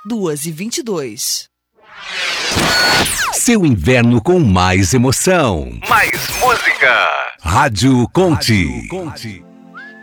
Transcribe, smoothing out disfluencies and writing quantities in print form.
2h22. Seu inverno com mais emoção. Mais música. Rádio Conte.